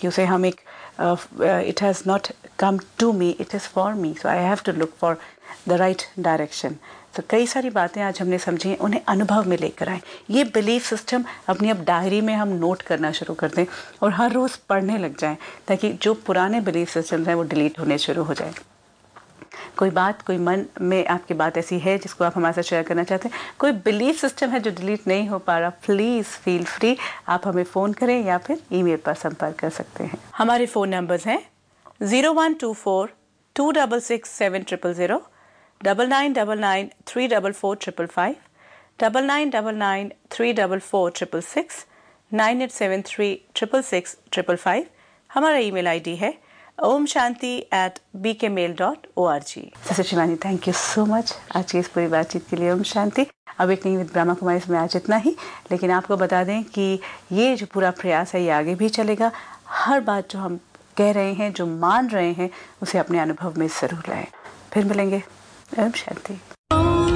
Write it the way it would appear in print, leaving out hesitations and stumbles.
कि उसे हम एक it has not come to me, it is for me, so I have to look for the right direction. तो कई सारी बातें आज हमने समझी, उन्हें अनुभव में लेकर आए। ये बिलीफ सिस्टम अपनी अब डायरी में हम नोट करना शुरू कर दें और हर रोज़ पढ़ने लग जाएं, ताकि जो पुराने बिलीफ सिस्टम्स हैं वो डिलीट होने शुरू हो जाए। कोई बात, कोई मन में आपकी बात ऐसी है जिसको आप हमारे साथ शेयर करना चाहते हैं, कोई बिलीफ सिस्टम है जो डिलीट नहीं हो पा रहा, प्लीज़ फील फ्री, आप हमें फ़ोन करें या फिर ईमेल पर संपर्क कर सकते हैं। हमारे फ़ोन नंबर्स हैं 0124-266-7000, 9999-344-555, 9999-344-666, 9873-666-555। हमारा ईमेल आईडी है omshanti@bkmail.org। Sister Shivani, thank you so much आज की इस पूरी बातचीत के लिए। ओम शांति। अब एक नहीं विद ब्रह्मा कुमारी में आज इतना ही, लेकिन आपको बता दें कि ये जो पूरा प्रयास है ये आगे भी चलेगा। हर बात जो हम कह रहे हैं, जो मान रहे हैं, उसे अपने अनुभव में ज़रूर लाएं। फिर मिलेंगे। ओम शांति।